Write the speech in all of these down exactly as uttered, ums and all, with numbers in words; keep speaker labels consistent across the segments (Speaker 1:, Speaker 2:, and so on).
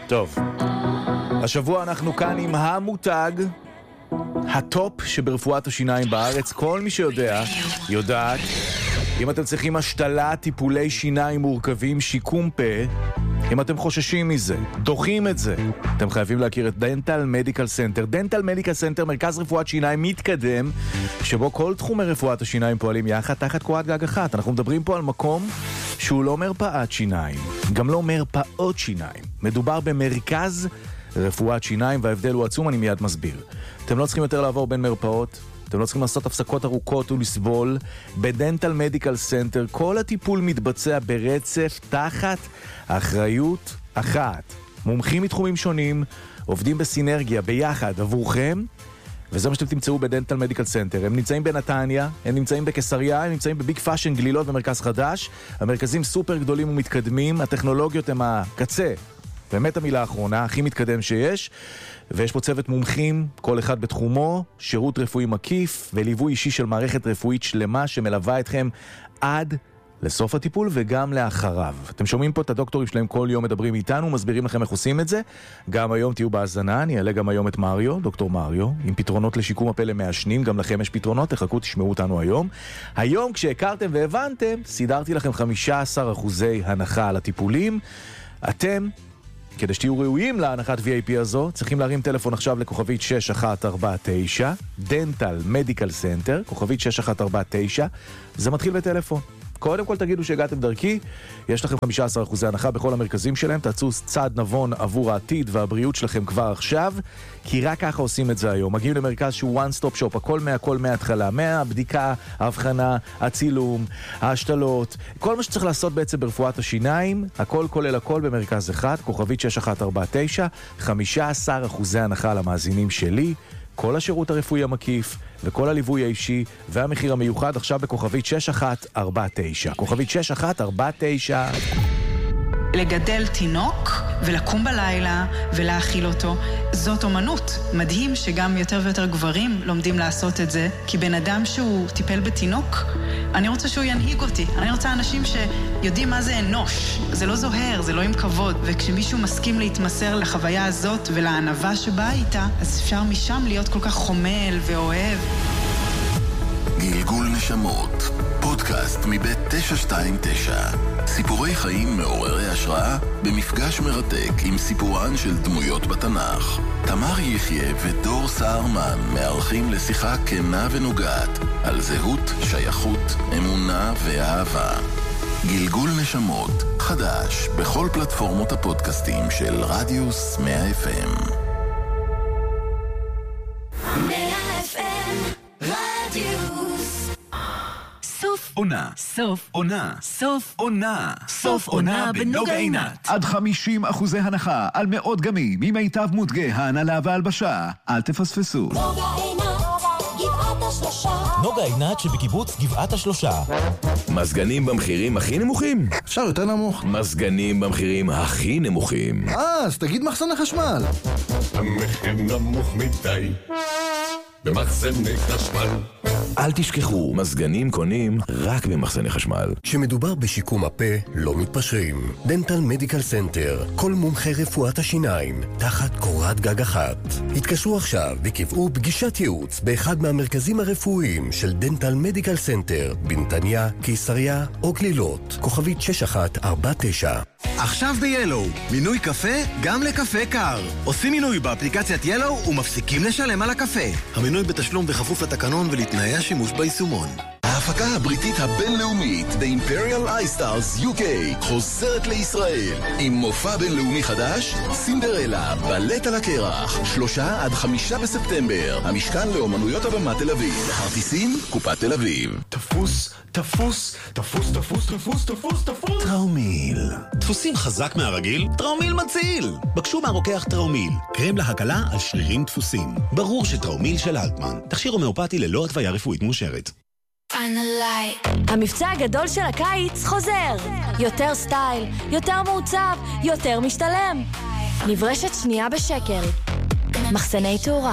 Speaker 1: טוב, השבוע אנחנו כאן עם המותג, הטופ שברפואת השיניים בארץ. כל מי שיודע, יודעת, אם אתם צריכים השתלה, טיפולי שיניים מורכבים, שיקום פה, אם אתם חוששים מזה, דוחים את זה, אתם חייבים להכיר את דנטל מדיקל סנטר. דנטל מדיקל סנטר, מרכז רפואת שיניים מתקדם, שבו כל תחומי רפואת השיניים פועלים יחד תחת קורת גג אחת. אנחנו מדברים פה על מקום שהוא לא מרפאת שיניים, גם לא מרפאות שיניים. מדובר במרכז רפואת שיניים, וההבדל הוא עצום, אני מיד מסביר. אתם לא צריכים יותר לעבור בין מרפאות, אתם לא צריכים לעשות הפסקות ארוכות ולסבול. בדנטל מדיקל סנטר כל הטיפול מתבצע ברצף תחת אחריות אחת. מומחים מתחומים שונים עובדים בסינרגיה ביחד עבורכם, וזה מה שאתם תמצאו בדנטל מדיקל סנטר. הם נמצאים בנתניה, הם נמצאים בקסריה, הם נמצאים בביג פאשן גלילות במרכז חדש. המרכזים סופר גדולים ומתקדמים, הטכנולוגיות הם הקצה, באמת המילה האחרונה, הכי מתקדם שיש. ויש פה צוות מומחים, כל אחד בתחומו, שירות רפואי מקיף וליווי אישי של מערכת רפואית שלמה שמלווה אתכם עד לסוף הטיפול וגם לאחריו. אתם שומעים פה את הדוקטורים שלהם כל יום מדברים איתנו, מסבירים לכם איך עושים את זה. גם היום תהיו בהזנה, אני אעלה גם היום את מריו, דוקטור מריו, עם פתרונות לשיקום הפה למעשנים, גם לכם יש פתרונות, תחכו, תשמעו אותנו היום. היום כשהכרתם והבנתם, סידרתי לכם חמישה עשר אחוזי הנחה על הטיפולים. אתם, כדי שתהיו ראויים להנחת וי איי פי הזו, צריכים להרים טלפון עכשיו לכוכבית שש אחת ארבע תשע, דנטל מדיקל סנטר, כוכבית שש אחת ארבע תשע, זה מתחיל בטלפון. קודם כל תגידו שהגעתם דרכי, יש לכם חמישה עשר אחוזי הנחה בכל המרכזים שלהם, תעשו צעד נבון עבור העתיד והבריאות שלכם כבר עכשיו, כי רק ככה עושים את זה היום. מגיעים למרכז שהוא one stop shop, הכל מהכל מההתחלה, מהבדיקה, ההבחנה, הצילום, ההשתלות, כל מה שצריך לעשות בעצם ברפואת השיניים, הכל כולל הכל במרכז אחד, כוכבית שש אחת ארבע תשע, חמישה עשר אחוזי הנחה למאזינים שלי, כל השירות הרפואי המקיף וכל הליווי האישי והמחיר המיוחד עכשיו בכוכבית שש אחת ארבע תשע. כוכבית שש אחת ארבע תשע.
Speaker 2: לגדל תינוק ולקום בלילה ולהאכיל אותו, זאת אומנות. מדהים שגם יותר ויותר גברים לומדים לעשות את זה, כי בן אדם שהוא טיפל בתינוק, אני רוצה שהוא ינהיג אותי. אני רוצה אנשים שיודעים מה זה אנוש. זה לא זוהר, זה לא עם כבוד. וכשמישהו מסכים להתמסר לחוויה הזאת ולענווה שבאה איתה, אז אפשר משם להיות כל כך חומל ואוהב.
Speaker 3: גלגול נשמות, פודקאסט מבית תשע שתיים תשע. סיפורי חיים מעוררי השראה במפגש מרתק עם סיפורן של דמויות בתנ"ך. תמר יחיה ודור סהרמן מארחים לשיחה כנה ונוגעת על זהות, שייכות, אמונה ואהבה. גלגול נשמות, חדש בכל פלטפורמות הפודקאסטים של רדיוס מאה אף אם.
Speaker 4: מאה אף אם רדיוס.
Speaker 5: סוף עונה, סוף עונה, סוף עונה, סוף עונה בנוגה עינת.
Speaker 6: עד חמישים אחוזי הנחה על מאות גמים ממיטב מותגי ההנהלה והלבשה. אל תפספסו.
Speaker 4: נוגה עינת, גבעת השלושה.
Speaker 7: נוגה עינת שבקיבוץ גבעת השלושה.
Speaker 8: מזגנים במחירים הכי נמוכים?
Speaker 9: אפשר יותר נמוך.
Speaker 8: מזגנים במחירים הכי נמוכים.
Speaker 9: אה, אז תגיד מחסן החשמל.
Speaker 10: המחיר נמוך מדי במחסני חשמל.
Speaker 8: אל תשכחו, מזגנים קונים רק במחסני חשמל.
Speaker 11: כשמדובר בשיקום הפה, לא מתפשרים. דנטל מדיקל סנטר, כל מומחי רפואת השיניים, תחת קורת גג אחת. התקשרו עכשיו וקבעו פגישת ייעוץ באחד מהמרכזים הרפואיים של דנטל מדיקל סנטר, בנתניה, קיסריה או גלילות. כוכבית שש אחת ארבע תשע.
Speaker 12: עכשיו ב-ילו, מינוי קפה גם לקפה קר. עושים מינוי באפליקציית ילו ומפסיקים לשלם על הקפה. המינוי בתשלום בכפוף לתקנון ולתנאי השימוש ביישומון.
Speaker 3: ההפקה הבריטית הבינלאומית The Imperial iStars יו קיי חוזרת לישראל עם מופע בינלאומי חדש, סינדרלה, בלט על הקרח, שלושה עד חמישה בספטמבר. המשכן לאומנויות הבמה תל אביב. כרטיסים, קופת תל אביב.
Speaker 10: תפוס, תפוס, תפוס, תפוס, תפוס, תפוס, תפוס.
Speaker 11: טראומיל.
Speaker 13: דפוסים חזק מהרגיל? טראומיל מציל. בקשו מהרוקח טראומיל, קרם להקלה על שרירים דפוסים. ברור שטראומיל של אלטמן, תכשיר הומאופתי ללא התוויה רפואית מאושרת.
Speaker 14: המבצע הגדול של הקיץ חוזר. יותר סטייל, יותר מעוצב, יותר משתלם. נברשת שנייה בשקל. מחסני תאורה.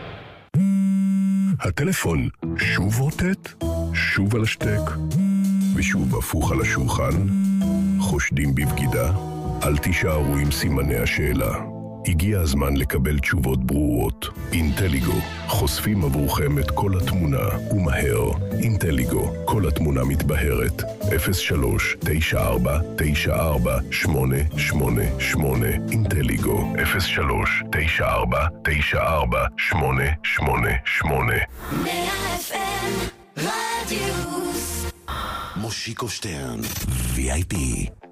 Speaker 15: הטלפון שוב רוטט, שוב על השטק. ושוב הפוך על השולחן? חושדים בבגידה? אל תישארו עם סימני השאלה. הגיע הזמן לקבל תשובות ברורות. אינטליגו, חושפים עבורכם את כל התמונה, ומהר. אינטליגו, כל התמונה מתבהרת. אפס שלוש תשע ארבע תשע ארבע שמונה שמונה שמונה. אינטליגו, אפס שלוש תשע ארבע תשע ארבע שמונה שמונה שמונה.
Speaker 4: מאה אף אם רדיוס.
Speaker 13: מושיקו שטרן, וי איי פי.